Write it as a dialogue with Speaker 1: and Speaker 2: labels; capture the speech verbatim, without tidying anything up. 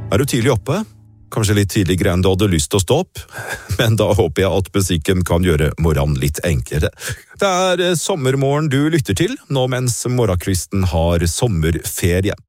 Speaker 1: Er du tidlig oppe? Kanskje litt tidligere enn du hadde lyst til å stå opp? Men da håper jeg at musikken kan gjøre morgenen litt enklere. Det er sommermorgen du lytter til, nå mens morgenkvisten har sommerferie.